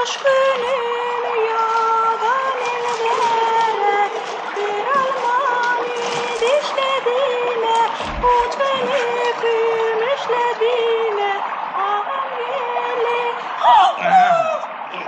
aşkının yadan ellere kırılmani dişlediler, uç beni gümüşlediler, ağam gele.